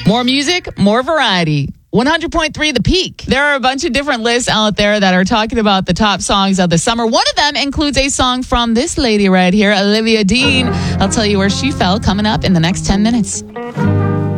More music, more variety. 100.3 The Peak. There are a bunch of different lists out there that are talking about the top songs of the summer. One of them includes a song from this lady right here, Olivia Dean. I'll tell you where she fell coming up in the next 10 minutes.